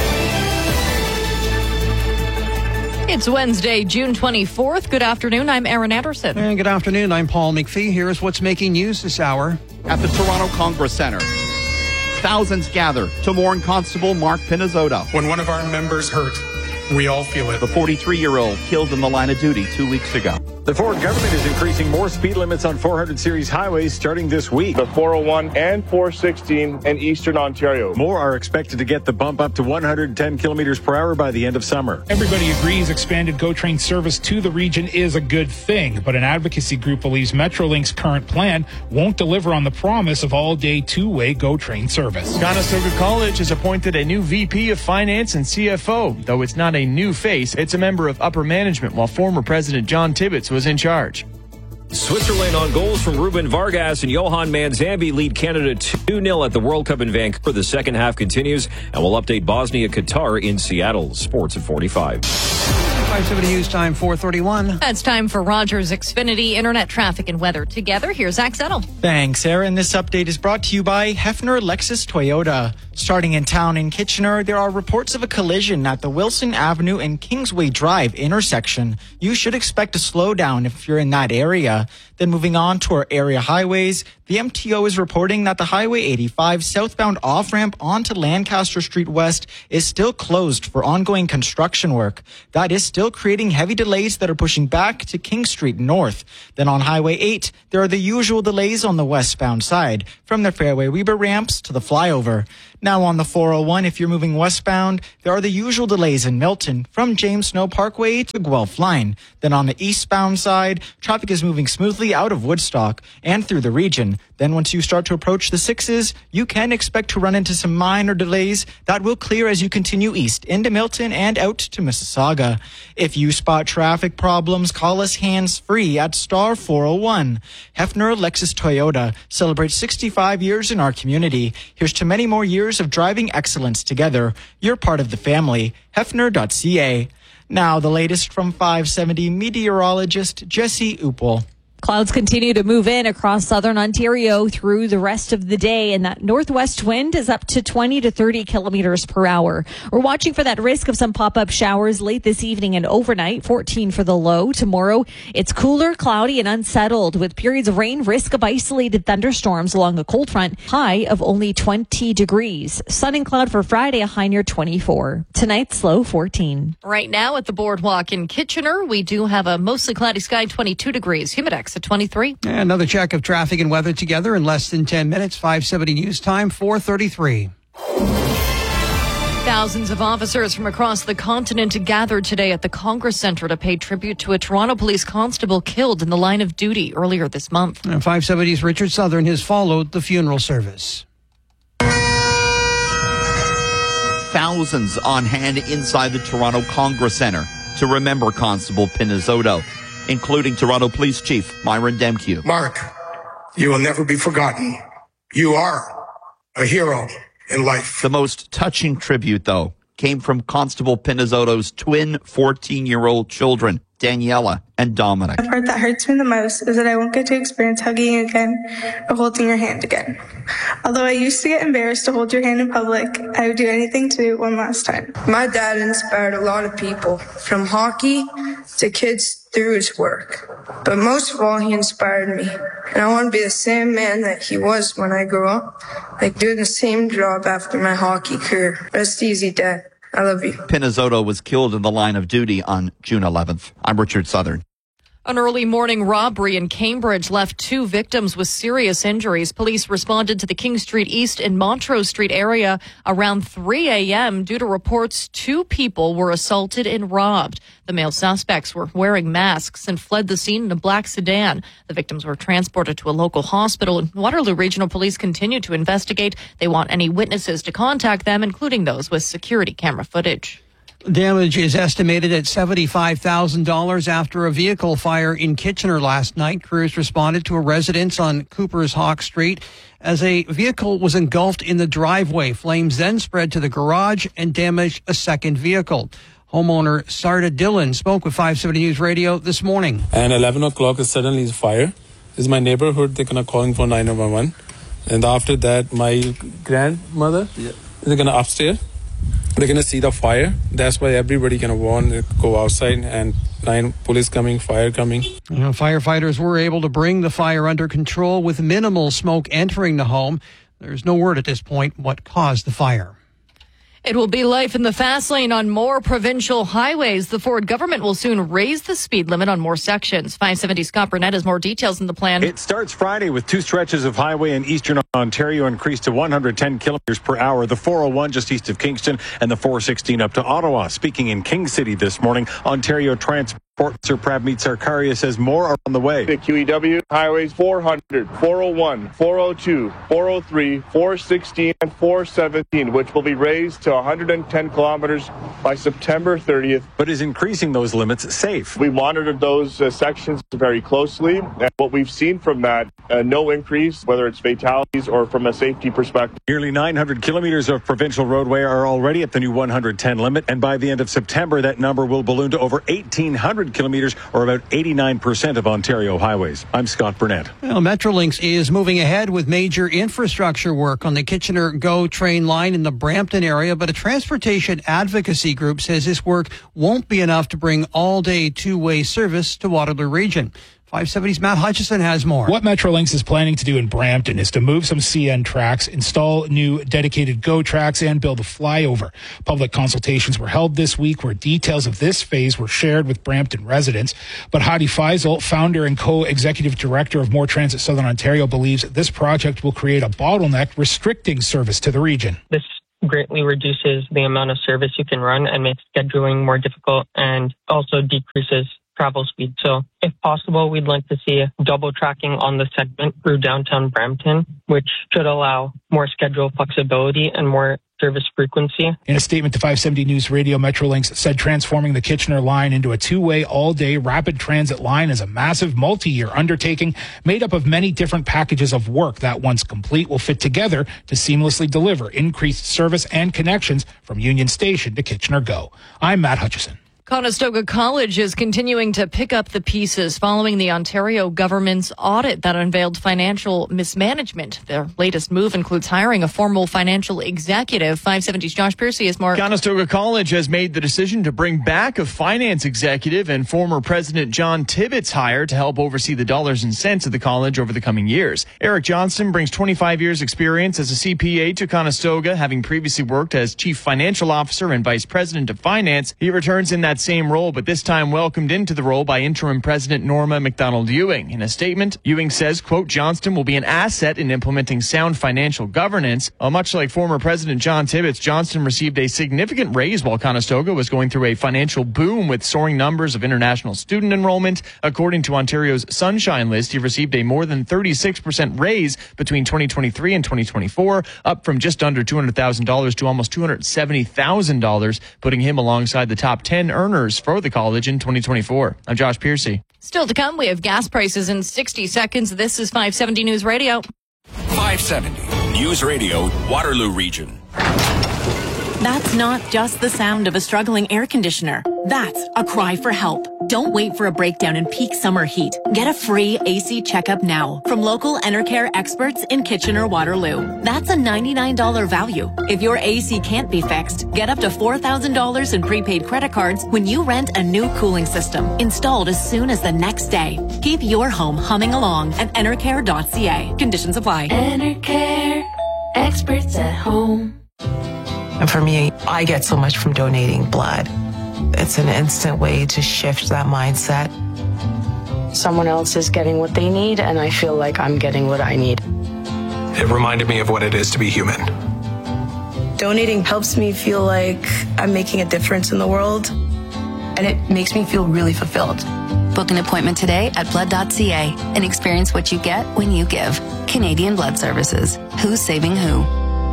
It's Wednesday, June 24th. Good afternoon. I'm Erin Anderson. And good afternoon. I'm Paul McPhee. Here's what's making news this hour. At the Toronto Congress Centre, thousands gather to mourn Constable Mark Pinizzotto. When one of our members hurt, we all feel it. The 43-year-old killed in the line of duty 2 weeks ago. The Ford government is increasing more speed limits on 400 series highways starting this week. The 401 and 416 in Eastern Ontario. More are expected to get the bump up to 110 kilometers per hour by the end of summer. Everybody agrees expanded GO Train service to the region is a good thing, but an advocacy group believes Metrolink's current plan won't deliver on the promise of all-day two-way GO Train service. Conestoga College has appointed a new VP of Finance and CFO. Though it's not a new face, it's a member of upper management, while former President John Tibbetts was in charge. Switzerland on goals from Ruben Vargas and Johan Manzambi lead Canada 2-0 at the World Cup in Vancouver. The second half continues, and we'll update Bosnia, Qatar in Seattle. Sports at 45. 570 News Time, 4:31. It's time for Rogers Xfinity Internet Traffic and Weather. Together, here's Zach Settle. Thanks, Aaron. This update is brought to you by Hefner Lexus Toyota. Starting in town in Kitchener, there are reports of a collision at the Wilson Avenue and Kingsway Drive intersection. You should expect a slowdown if you're in that area. Then moving on to our area highways, the MTO is reporting that the Highway 85 southbound off-ramp onto Lancaster Street West is still closed for ongoing construction work. That is still creating heavy delays that are pushing back to King Street North. Then on Highway 8, there are the usual delays on the westbound side, from the Fairway Weber ramps to the flyover. Now on the 401, if you're moving westbound, there are the usual delays in Milton, from James Snow Parkway to Guelph Line. Then on the eastbound side, traffic is moving smoothly out of Woodstock and through the region. Then once you start to approach the 6s, you can expect to run into some minor delays that will clear as you continue east into Milton and out to Mississauga. If you spot traffic problems, call us hands-free at star 401. Hefner Lexus Toyota celebrates 65 years in our community. Here's to many more years of driving excellence together. You're part of the family. Hefner.ca. Now the latest from 570 meteorologist Jesse Uppel. Clouds continue to move in across southern Ontario through the rest of the day, and that northwest wind is up to 20 to 30 kilometers per hour. We're watching for that risk of some pop-up showers late this evening and overnight, 14 for the low. Tomorrow, it's cooler, cloudy, and unsettled with periods of rain, risk of isolated thunderstorms along a cold front, high of only 20 degrees. Sun and cloud for Friday, a high near 24. Tonight's low 14. Right now at the Boardwalk in Kitchener, we do have a mostly cloudy sky, 22 degrees. Humidex at 23. And another check of traffic and weather together in less than 10 minutes. 570 News Time, 4:33. Thousands of officers from across the continent gathered today at the Congress Centre to pay tribute to a Toronto police constable killed in the line of duty earlier this month. And 570's Richard Southern has followed the funeral service. Thousands on hand inside the Toronto Congress Centre to remember Constable Pinizzotto, including Toronto Police Chief Myron Demkiw. Mark, you will never be forgotten. You are a hero in life. The most touching tribute, though, came from Constable Pinizzotto's twin 14-year-old children, Daniela and Dominic. The part that hurts me the most is that I won't get to experience hugging you again or holding your hand again. Although I used to get embarrassed to hold your hand in public, I would do anything to do it one last time. My dad inspired a lot of people, from hockey to kids through his work. But most of all, he inspired me. And I want to be the same man that he was when I grew up, like doing the same job after my hockey career. Rest easy, Dad. I love you. Pinizzotto was killed in the line of duty on June 11th. I'm Richard Southern. An early morning robbery in Cambridge left 2 victims with serious injuries. Police responded to the King Street East and Montrose Street area around 3 a.m. due to reports 2 people were assaulted and robbed. The male suspects were wearing masks and fled the scene in a black sedan. The victims were transported to a local hospital, and Waterloo Regional Police continue to investigate. They want any witnesses to contact them, including those with security camera footage. Damage is estimated at $75,000 after a vehicle fire in Kitchener last night. Crews responded to a residence on Cooper's Hawk Street as a vehicle was engulfed in the driveway. Flames then spread to the garage and damaged a second vehicle. Homeowner Sarda Dillon spoke with 570 News Radio this morning. And 11 o'clock is suddenly fire. This is my neighborhood. They're going to calling for 911. And after that, my grandmother, they're going to upstairs. They're going to see the fire. That's why everybody going to want to go outside, and 9 police coming, fire coming. Firefighters were able to bring the fire under control with minimal smoke entering the home. There's no word at this point what caused the fire. It will be life in the fast lane on more provincial highways. The Ford government will soon raise the speed limit on more sections. 570 Scott Burnett has more details in the plan. It starts Friday with 2 stretches of highway in eastern Ontario increased to 110 kilometers per hour. The 401 just east of Kingston and the 416 up to Ottawa. Speaking in King City this morning, Ontario Transport Sir Pravmeet Sarkaria says more are on the way. The QEW highways 400, 401, 402, 403, 416, and 417, which will be raised to 110 kilometers by September 30th. But is increasing those limits safe? We monitored those sections very closely, and what we've seen from that, no increase, whether it's fatalities or from a safety perspective. Nearly 900 kilometers of provincial roadway are already at the new 110 limit, and by the end of September, that number will balloon to over 1,800 kilometers, or about 89% of Ontario highways. I'm Scott Burnett. Well, Metrolinx is moving ahead with major infrastructure work on the Kitchener GO train line in the Brampton area, but a transportation advocacy group says this work won't be enough to bring all-day two-way service to Waterloo Region. 570's Matt Hutchison has more. What Metrolinx is planning to do in Brampton is to move some CN tracks, install new dedicated GO tracks, and build a flyover. Public consultations were held this week where details of this phase were shared with Brampton residents. But Hadi Faisal, founder and co-executive director of More Transit Southern Ontario, believes this project will create a bottleneck restricting service to the region. This greatly reduces the amount of service you can run and makes scheduling more difficult, and also decreases travel speed. So if possible, we'd like to see double tracking on the segment through downtown Brampton, which should allow more schedule flexibility and more service frequency. In a statement to 570 News Radio, Metrolinx said transforming the Kitchener line into a two-way all-day rapid transit line is a massive multi-year undertaking made up of many different packages of work that, once complete, will fit together to seamlessly deliver increased service and connections from Union Station to Kitchener GO. I'm Matt Hutchison. Conestoga College is continuing to pick up the pieces following the Ontario government's audit that unveiled financial mismanagement. Their latest move includes hiring a formal financial executive. 570's Josh Piercy is more. Conestoga College has made the decision to bring back a finance executive and former President John Tibbet's hire to help oversee the dollars and cents of the college over the coming years. Eric Johnston brings 25 years experience as a CPA to Conestoga, having previously worked as Chief Financial Officer and Vice President of Finance. He returns in that same role, but this time welcomed into the role by interim President Norma MacDonald-Ewing. In a statement, Ewing says, quote, Johnston will be an asset in implementing sound financial governance. Much like former President John Tibbetts, Johnston received a significant raise while Conestoga was going through a financial boom with soaring numbers of international student enrollment. According to Ontario's Sunshine List, he received a more than 36% raise between 2023 and 2024, up from just under $200,000 to almost $270,000, putting him alongside the top 10 earners for the college in 2024. I'm Josh Piercy. Still to come, we have gas prices in 60 seconds. This is 570 News Radio. 570 News Radio, Waterloo Region. That's not just the sound of a struggling air conditioner. That's a cry for help. Don't wait for a breakdown in peak summer heat. Get a free AC checkup now from local Enercare experts in Kitchener-Waterloo. That's a $99 value. If your AC can't be fixed, get up to $4,000 in prepaid credit cards when you rent a new cooling system, installed as soon as the next day. Keep your home humming along at enercare.ca. Conditions apply. Enercare, experts at home. And for me, I get so much from donating blood. It's an instant way to shift that mindset. Someone else is getting what they need, and I feel like I'm getting what I need. It reminded me of what it is to be human. Donating helps me feel like I'm making a difference in the world, and it makes me feel really fulfilled. Book an appointment today at blood.ca and experience what you get when you give. Canadian Blood Services. Who's saving who?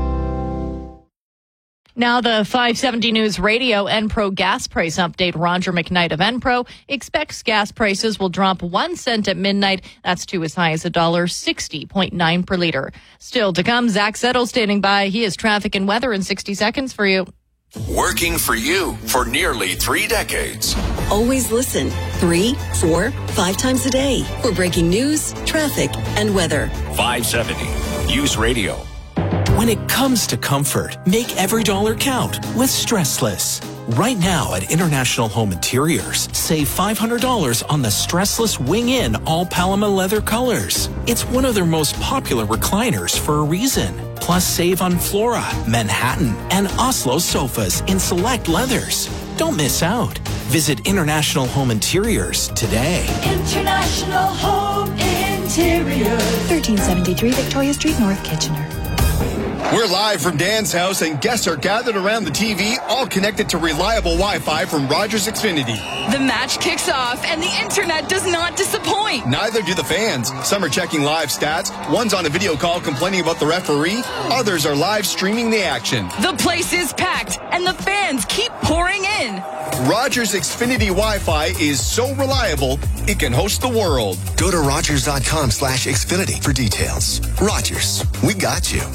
Now the 570 News Radio Enpro gas price update. Roger McKnight of Enpro expects gas prices will drop 1 cent at midnight. That's to as high as $1.60.9 per liter. Still to come, Zach Settle standing by. He has traffic and weather in 60 seconds for you. Working for you for nearly 3 decades. Always listen 3, 4, 5 times a day for breaking news, traffic, and weather. 570 News Radio. When it comes to comfort, make every dollar count with Stressless. Right now at International Home Interiors, save $500 on the Stressless Wing-In all Paloma leather colors. It's one of their most popular recliners for a reason. Plus save on Flora, Manhattan, and Oslo sofas in select leathers. Don't miss out. Visit International Home Interiors today. International Home Interiors. 1373 Victoria Street, North Kitchener. We're live from Dan's house, and guests are gathered around the TV, all connected to reliable Wi-Fi from Rogers Xfinity. The match kicks off, and the internet does not disappoint. Neither do the fans. Some are checking live stats. One's on a video call complaining about the referee. Others are live streaming the action. The place is packed, and the fans keep pouring in. Rogers Xfinity Wi-Fi is so reliable, it can host the world. Go to Rogers.com/Xfinity for details. Rogers, we got you.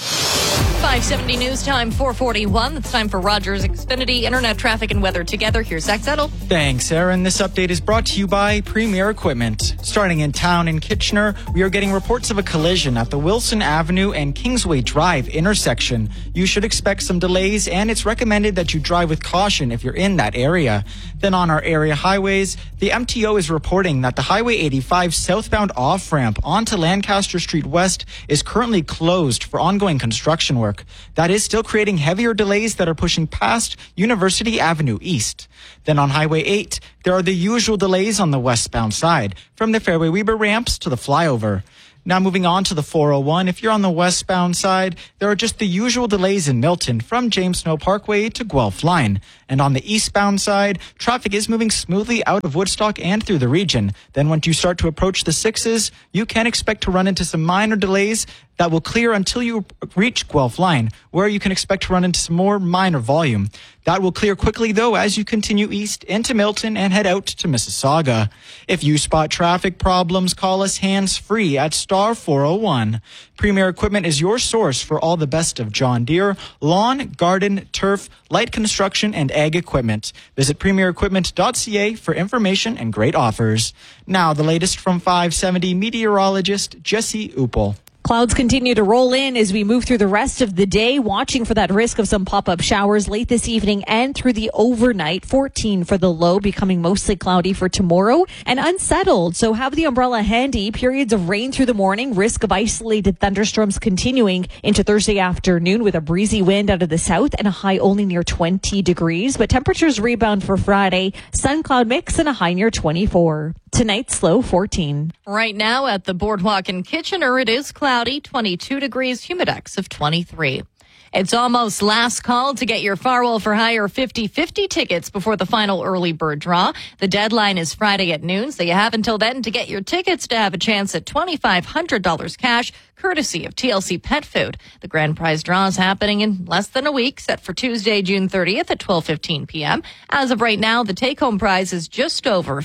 570 news time, 441. It's time for Rogers Xfinity Internet Traffic and Weather together. Here's Zach Settle. Thanks, Aaron. This update is brought to you by Premier Equipment. Starting in town in Kitchener, we are getting reports of a collision at the Wilson Avenue and Kingsway Drive intersection. You should expect some delays, and it's recommended that you drive with caution if you're in that area. Then on our area highways, the MTO is reporting that the Highway 85 southbound off-ramp onto Lancaster Street West is currently closed for ongoing construction work. That is still creating heavier delays that are pushing past University Avenue East. Then on Highway 8, there are the usual delays on the westbound side, from the Fairway Weber ramps to the flyover. Now moving on to the 401, if you're on the westbound side, there are just the usual delays in Milton from James Snow Parkway to Guelph Line. And on the eastbound side, traffic is moving smoothly out of Woodstock and through the region. Then once you start to approach the 6s, you can expect to run into some minor delays that will clear until you reach Guelph Line, where you can expect to run into some more minor volume. That will clear quickly, though, as you continue east into Milton and head out to Mississauga. If you spot traffic problems, call us hands-free at star 401. Premier Equipment is your source for all the best of John Deere, lawn, garden, turf, light construction, and ag equipment. Visit premierequipment.ca for information and great offers. Now, the latest from 570 meteorologist Jesse Uppel. Clouds continue to roll in as we move through the rest of the day, watching for that risk of some pop-up showers late this evening and through the overnight. 14 for the low, becoming mostly cloudy for tomorrow and unsettled. So have the umbrella handy. Periods of rain through the morning, risk of isolated thunderstorms continuing into Thursday afternoon with a breezy wind out of the south and a high only near 20 degrees. But temperatures rebound for Friday. Sun cloud mix and a high near 24. Tonight's low 14. Right now at the Boardwalk in Kitchener, it is cloudy, 22 degrees, humidex of 23. It's almost last call to get your Farwell for Hire 50/50 tickets before the final early bird draw. The deadline is Friday at noon, so you have until then to get your tickets to have a chance at $2,500 cash, courtesy of TLC Pet Food. The grand prize draw is happening in less than a week, set for Tuesday, June 30th at 12:15 p.m. As of right now, the take-home prize is just over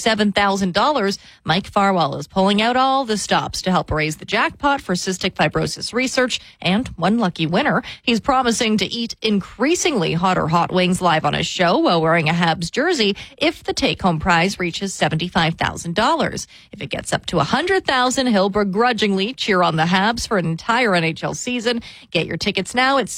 $57,000. Mike Farwell is pulling out all the stops to help raise the jackpot for cystic fibrosis research, and one lucky winner. He's promising to eat increasingly hotter hot wings live on his show while wearing a Habs jersey if the take-home prize reaches $75,000. If it gets up to $100,000, he'll begrudgingly cheer on the Habs for an entire NHL season. Get your tickets now at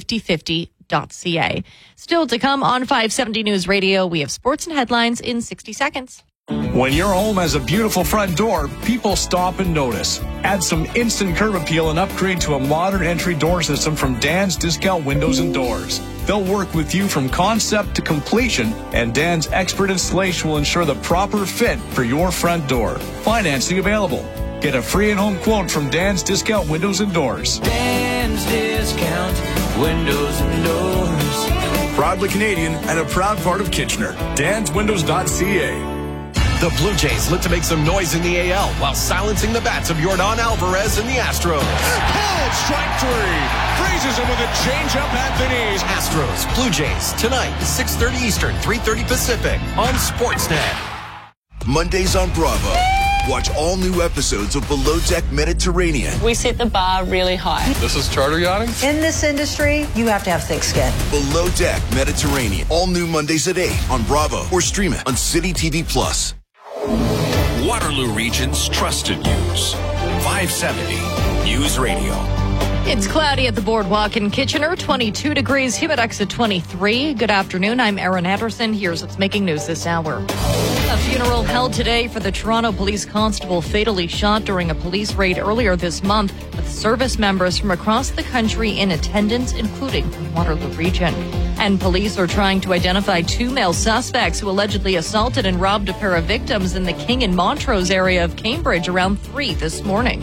cf5050.ca. Still to come on 570 News Radio, we have sports and headlines in 60 seconds. When your home has a beautiful front door, people stop and notice. Add some instant curb appeal and upgrade to a modern entry door system from Dan's Discount Windows and Doors. They'll work with you from concept to completion, and Dan's expert installation will ensure the proper fit for your front door. Financing available. Get a free and home quote from Dan's Discount Windows and Doors. Dan's Discount Windows and Doors. Proudly Canadian and a proud part of Kitchener. DansWindows.ca. The Blue Jays look to make some noise in the AL while silencing the bats of Yordan Alvarez and the Astros. Pulled, strike three. Freezes him with a changeup at the knees. Astros, Blue Jays, tonight, 6:30 Eastern, 3:30 Pacific on Sportsnet. Mondays on Bravo. Watch all new episodes of Below Deck Mediterranean. We set the bar really high. This is charter yachting. In this industry, you have to have thick skin. Below Deck Mediterranean. All new Mondays at 8 on Bravo or stream it on City TV Plus. Waterloo Region's trusted news. 570 News Radio. It's cloudy at the boardwalk in Kitchener, 22 degrees, Humidex at 23. Good afternoon. I'm Erin Anderson. Here's what's making news this hour. A funeral held today for the Toronto police constable fatally shot during a police raid earlier this month, with service members from across the country in attendance, including from Waterloo Region. And police are trying to identify 2 male suspects who allegedly assaulted and robbed a pair of victims in the King and Montrose area of Cambridge around 3 this morning.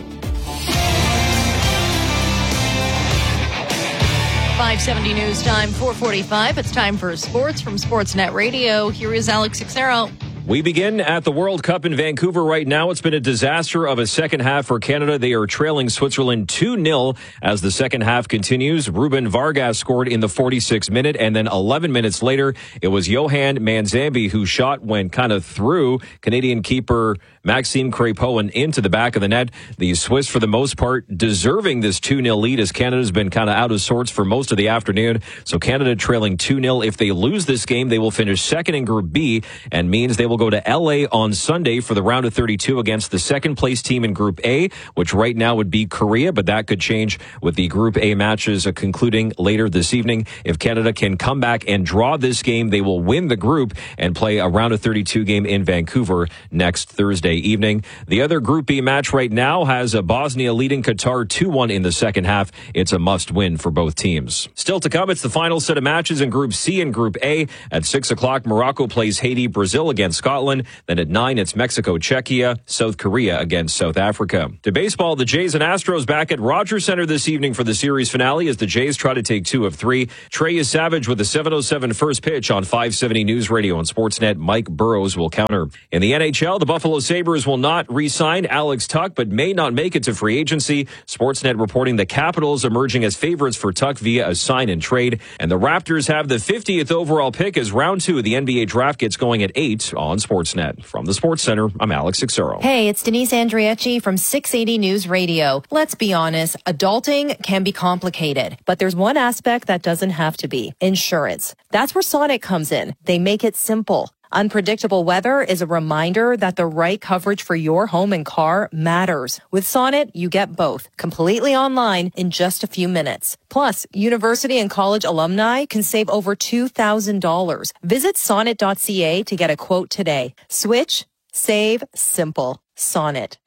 5:70 news time, 4:45. It's time for sports from Sportsnet Radio. Here is Alex Xero. We begin at the World Cup in Vancouver right now. It's been a disaster of a second half for Canada. They are trailing Switzerland 2-0 as the second half continues. Ruben Vargas scored in the 46th minute, and then 11 minutes later, it was Johan Manzambi who shot when kind of through Canadian keeper Maxime Crépeau into the back of the net. The Swiss, for the most part, deserving this 2-0 lead as Canada's been kind of out of sorts for most of the afternoon. So Canada trailing 2-0. If they lose this game, they will finish second in Group B and means they will go to LA on Sunday for the round of 32 against the second place team in Group A, which right now would be Korea, but that could change with the Group A matches concluding later this evening. If Canada can come back and draw this game, they will win the group and play a round of 32 game in Vancouver next Thursday evening. The other Group B match right now has Bosnia leading Qatar 2-1 in the second half. It's a must win for both teams. Still to come, it's the final set of matches in Group C and Group A. At 6 o'clock, Morocco plays Haiti, Brazil against Scotland. Then at 9, it's Mexico, Czechia, South Korea against South Africa. To baseball, the Jays and Astros back at Rogers Center this evening for the series finale as the Jays try to take 2 of 3. Trey is Savage with a 7:07 first pitch on 570 News Radio and Sportsnet. Mike Burrows will counter. In the NHL, the Buffalo Sabres will not re-sign Alex Tuch, but may not make it to free agency. Sportsnet reporting the Capitals emerging as favorites for Tuch via a sign and trade. And the Raptors have the 50th overall pick as round 2 of the NBA draft gets going at 8 on Sportsnet. From the Sports Center, I'm Alex Xero. Hey, it's Denise Andriecci from 680 News Radio. Let's be honest, adulting can be complicated, but there's one aspect that doesn't have to be: insurance. That's where Sonnet comes in. They make it simple. Unpredictable weather is a reminder that the right coverage for your home and car matters. With Sonnet, you get both, completely online in just a few minutes. Plus, university and college alumni can save over $2,000. Visit sonnet.ca to get a quote today. Switch, save, simple. Sonnet.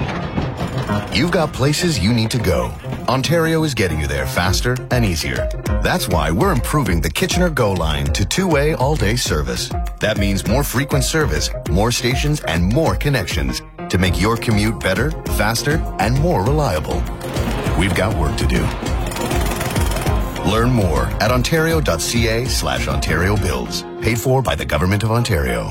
You've got places you need to go. Ontario is getting you there faster and easier. That's why we're improving the Kitchener Go line to 2-way all-day service. That means more frequent service, more stations, and more connections to make your commute better, faster, and more reliable. We've got work to do. Learn more at ontario.ca/Ontario Builds. Paid for by the Government of Ontario.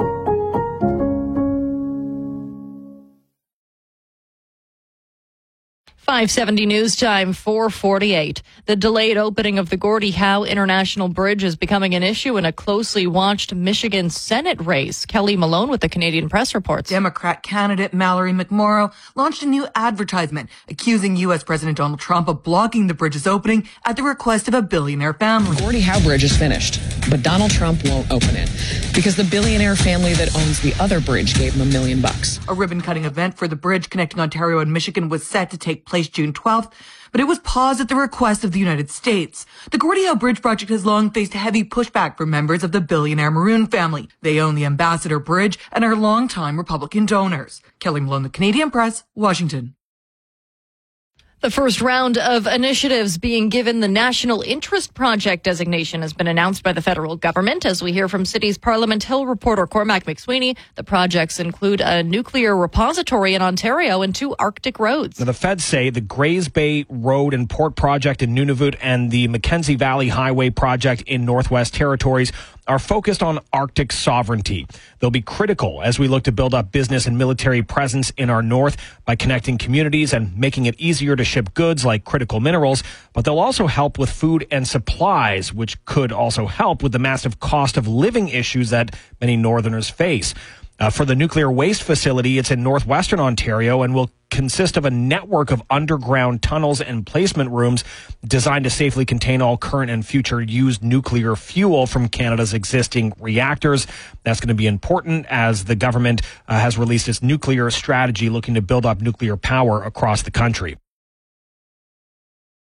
570 news time, 4:48. The delayed opening of the Gordie Howe International Bridge is becoming an issue in a closely watched Michigan Senate race. Kelly Malone with the Canadian Press reports. Democrat candidate Mallory McMorrow launched a new advertisement accusing U.S. President Donald Trump of blocking the bridge's opening at the request of a billionaire family. The Gordie Howe Bridge is finished, but Donald Trump won't open it because the billionaire family that owns the other bridge gave him $1 million. A ribbon-cutting event for the bridge connecting Ontario and Michigan was set to take place June 12th, but it was paused at the request of the United States. The Gordie Howe Bridge project has long faced heavy pushback from members of the billionaire Maroon family. They own the Ambassador Bridge and are longtime Republican donors. Kelly Malone, the Canadian Press, Washington. The first round of initiatives being given the National Interest Project designation has been announced by the federal government. As we hear from City's Parliament Hill reporter Cormac McSweeney, the projects include a nuclear repository in Ontario and 2 Arctic roads. Now, the feds say the Grays Bay Road and Port Project in Nunavut and the Mackenzie Valley Highway Project in Northwest Territories are focused on Arctic sovereignty. They'll be critical as we look to build up business and military presence in our north by connecting communities and making it easier to ship goods like critical minerals, but they'll also help with food and supplies, which could also help with the massive cost of living issues that many northerners face. For the nuclear waste facility, it's in northwestern Ontario and will consist of a network of underground tunnels and placement rooms designed to safely contain all current and future used nuclear fuel from Canada's existing reactors. That's going to be important as the government has released its nuclear strategy looking to build up nuclear power across the country.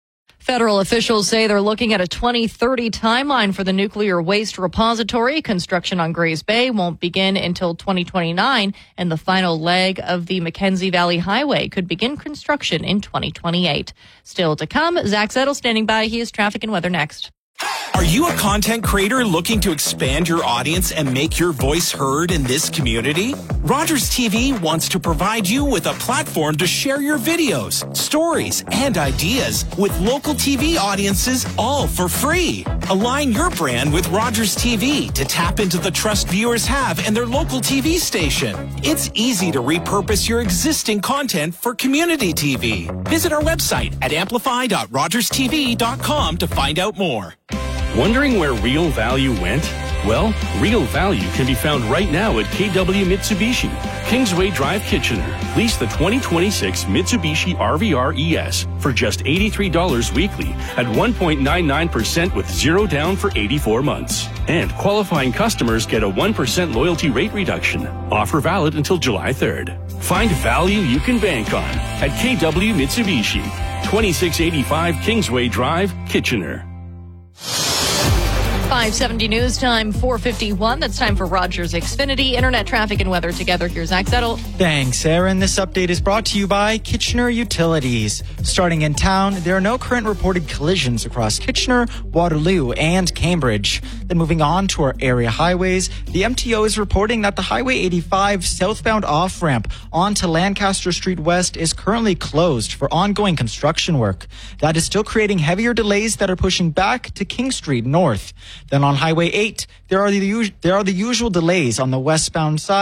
Federal officials say they're looking at a 2030 timeline for the nuclear waste repository. Construction on Grays Bay won't begin until 2029, and the final leg of the Mackenzie Valley Highway could begin construction in 2028. Still to come, Zach Zettel standing by. He has traffic and weather next. Are you a content creator looking to expand your audience and make your voice heard in this community? Rogers TV wants to provide you with a platform to share your videos, stories, and ideas with local TV audiences, all for free. Align your brand with Rogers TV to tap into the trust viewers have in their local TV station. It's easy to repurpose your existing content for community TV. Visit our website at amplify.rogerstv.com to find out more. Wondering where real value went? Well, real value can be found right now at KW Mitsubishi, Kingsway Drive, Kitchener. Lease the 2026 Mitsubishi RVR ES for just $83 weekly at 1.99% with zero down for 84 months. And qualifying customers get a 1% loyalty rate reduction. Offer valid until July 3rd. Find value you can bank on at KW Mitsubishi, 2685 Kingsway Drive, Kitchener. 570 news time, 4:51. That's time for Rogers Xfinity. Internet traffic and weather together. Here's Zach Zettel. Thanks, Aaron. This update is brought to you by Kitchener Utilities. Starting in town, there are no current reported collisions across Kitchener, Waterloo, and Cambridge. Then moving on to our area highways, the MTO is reporting that the Highway 85 southbound off-ramp onto Lancaster Street West is currently closed for ongoing construction work. That is still creating heavier delays that are pushing back to King Street North. Then on Highway 8, there are the usual delays on the westbound side.